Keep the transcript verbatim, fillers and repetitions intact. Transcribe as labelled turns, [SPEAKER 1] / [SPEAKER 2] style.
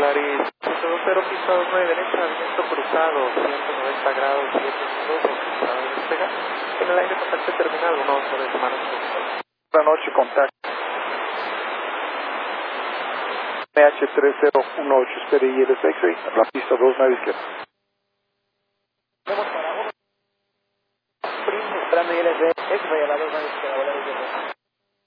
[SPEAKER 1] Polaris ciento dos, pista dos nueve derecha, viento cruzado, ciento noventa grados, siete minutos, cruzado de despegar. En el aire contacto terminal, uno sobre semanas.
[SPEAKER 2] Buenas noches, contacto. M H tres cero uno ocho, espere I L S X-Ray, la pista dos nueve izquierda.
[SPEAKER 1] Vamos para uno. Sprint, esperando I L S X-Ray a la dos nueve izquierda, volar izquierda.